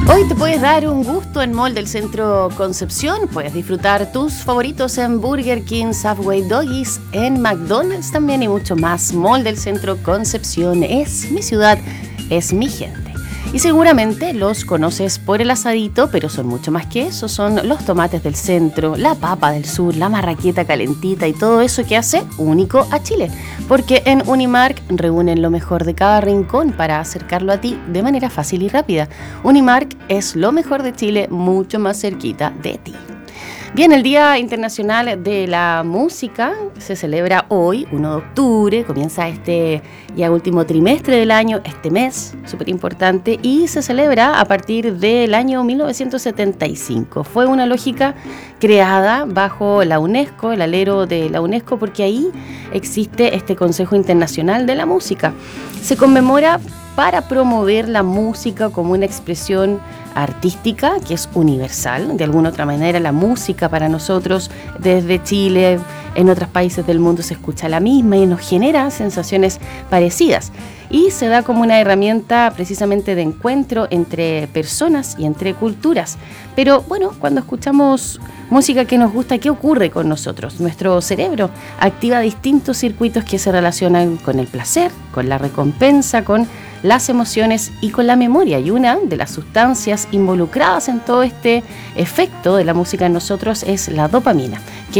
Hoy te puedes dar un gusto en Mall del Centro Concepción. Puedes disfrutar tus favoritos en Burger King, Subway, Doggies, en McDonald's también y mucho más. Mall del Centro Concepción es mi ciudad, es mi gente. Y seguramente los conoces por el asadito, pero son mucho más que eso. Son los tomates del centro, la papa del sur, la marraqueta calentita y todo eso que hace único a Chile. Porque en Unimark reúnen lo mejor de cada rincón para acercarlo a ti de manera fácil y rápida. Unimark es lo mejor de Chile, mucho más cerquita de ti. Bien, el Día Internacional de la Música se celebra hoy, 1 de octubre, comienza este ya último trimestre del año, este mes, súper importante, y se celebra a partir del año 1975. Fue una lógica creada bajo la UNESCO, el alero de la UNESCO, porque ahí existe este Consejo Internacional de la Música. Se conmemora para promover la música como una expresión artística que es universal. De alguna otra manera la música para nosotros desde Chile, en otros países del mundo se escucha la misma y nos genera sensaciones parecidas. Y se da como una herramienta precisamente de encuentro entre personas y entre culturas. Pero bueno, cuando escuchamos música que nos gusta, ¿qué ocurre con nosotros? Nuestro cerebro activa distintos circuitos que se relacionan con el placer, con la recompensa, con las emociones y con la memoria. Y una de las sustancias involucradas en todo este efecto de la música en nosotros es la dopamina,